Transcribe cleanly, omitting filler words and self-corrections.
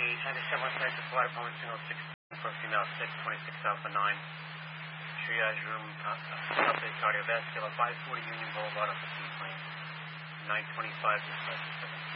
97 West Exit, Water Point, single 16, for female 6, 26 Alpha 9. Triage room, update cardiovascular, 540 Union Boulevard, on 15 plane. 925, dispatch 7.